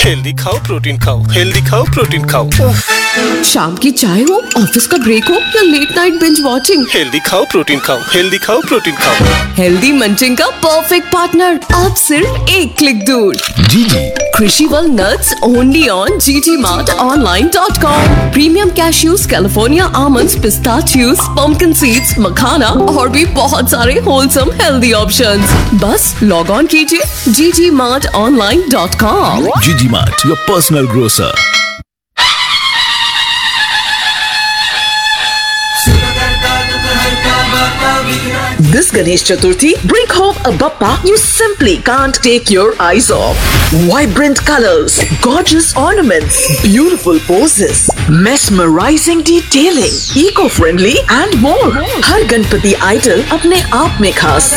Healthy खाओ protein खाओ, healthy खाओ प्रोटीन खाओ। शाम की चाय हो, ऑफिस का ब्रेक हो या late night binge watching, healthy खाओ प्रोटीन खाओ, हेल्दी खाओ प्रोटीन खाओ। हेल्दी मंचिंग का परफेक्ट पार्टनर अब सिर्फ एक क्लिक दूर। जीजी Crunchyval nuts only on ggmartonline.com. Premium cashews, California almonds, pistachios, pumpkin seeds, मखाना और भी बहुत सारे wholesome healthy options. बस लॉग ऑन कीजिए ggmartonline.com. जीजी mart, your personal grocer. This Ganesh Chaturthi, bring home a Bappa you simply can't take your eyes off. Vibrant colors, gorgeous ornaments, beautiful poses, mesmerizing detailing, eco-friendly and more. Her Ganpati idol अपने आप में खास।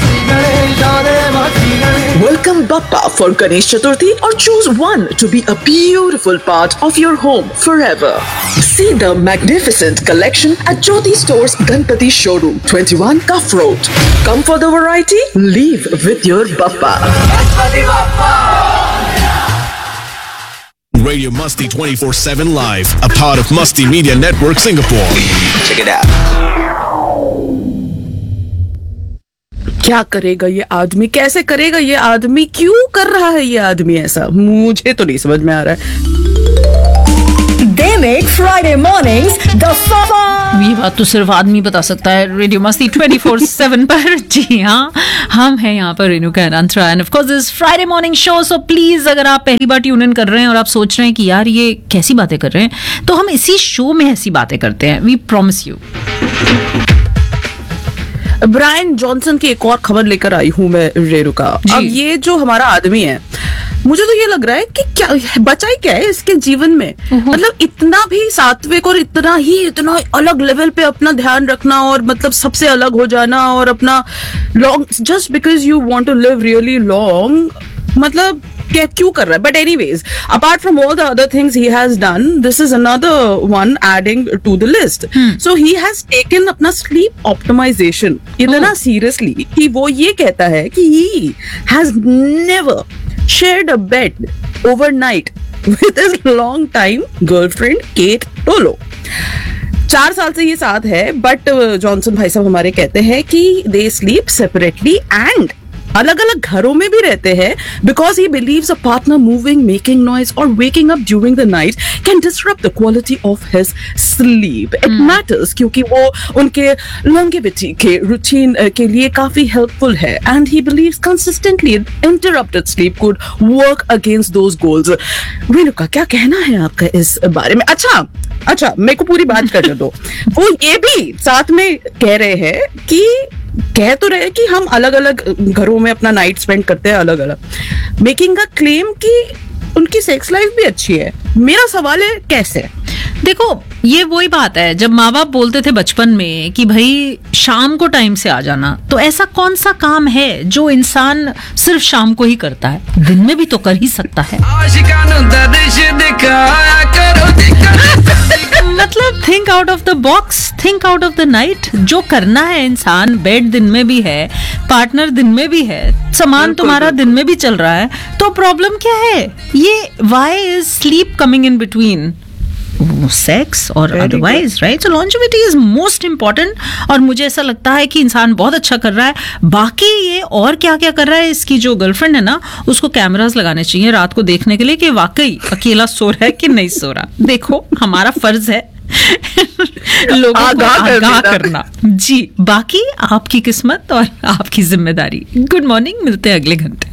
Welcome Bappa for Ganesh Chaturthi or choose one to be a beautiful part of your home forever. See the magnificent collection at Jyoti Stores Ganpati Showroom, 21 Cuff Road. Come for the variety, leave with your Bappa. Radio Musty 24/7 Live, a part of Musty Media Network Singapore. Check it out. क्या करेगा ये आदमी, कैसे करेगा ये आदमी, क्यों कर रहा है ये आदमी ऐसा, मुझे तो नहीं समझ में आ रहा है। They make Friday mornings the fun. ये बात तो सिर्फ आदमी बता सकता है रेडियो मस्ती 24/7 पर। जी हाँ, हम हैं यहाँ पर Renuka and Antara end of course this Friday morning show. So please अगर आप पहली बार ट्यून इन कर रहे हैं और आप सोच रहे हैं कि यार ये कैसी बातें कर रहे हैं, तो हम इसी शो में ऐसी बातें करते हैं, we promise you. Brian Johnson की एक और खबर लेकर आई हूँ मैं रेणुका। अब ये जो हमारा आदमी है, मुझे तो ये लग रहा है कि क्या बचा ही क्या है इसके जीवन में, मतलब इतना भी सात्विक और इतना अलग लेवल पे अपना ध्यान रखना और मतलब सबसे अलग हो जाना और अपना long, just because you want to live really long, मतलब क्या क्यों कर रहा है। But anyways, apart from all the other things he has done, this is another one adding to the list. So he has taken अपना sleep optimisation इतना seriously कि वो ये कहता है कि he has never shared a bed overnight with his long time girlfriend Kate Tolo. 4 साल से ये साथ है, बट जॉनसन भाई साहब हमारे कहते हैं कि they sleep separately and अलग अलग घरों में भी रहते हैं, because he believes a partner moving, making noise और waking up during the night can disrupt the quality of his sleep. It matters क्योंकि वो उनके लॉन्गेविटी के रूटीन के लिए काफी हेल्पफुल है, and he believes consistently interrupted sleep could work against those goals. Renuka, क्या कहना है आपका इस बारे में? अच्छा मेरे को पूरी बात करने दो। वो ये भी साथ में कह रहे हैं कि कह तो रहे कि हम अलग अलग घरों में अपना नाइट स्पेंड करते हैं अलग अलग, मेकिंग अ क्लेम कि उनकी सेक्स लाइफ भी अच्छी है। मेरा सवाल है कैसे? देखो, ये वही बात है, जब माँ बाप बोलते थे बचपन में कि भाई शाम को टाइम से आ जाना, तो ऐसा कौन सा काम है जो इंसान सिर्फ शाम को ही करता है, दिन में भी तो कर ही सकता है। मतलब think out of the box, think out of the night. जो करना है इंसान, बेड दिन में भी है, पार्टनर दिन में भी है, सामान तुम्हारा दिन में भी चल रहा है, तो प्रॉब्लम क्या है? ये why is sleep coming in between sex और otherwise, right? So longevity is most important, और मुझे ऐसा लगता है कि इंसान बहुत अच्छा कर रहा है। बाकी ये और क्या क्या कर रहा है, इसकी जो गर्लफ्रेंड है ना, उसको कैमरास लगाने चाहिए रात को देखने के लिए कि वाकई अकेला सो रहा है कि नहीं सो रहा। देखो, हमारा फर्ज है लोगों को आगाह करना। जी, बाकी आपकी किस्मत और आपकी जिम्मेदारी। गुड मॉर्निंग, मिलते हैं अगले घंटे।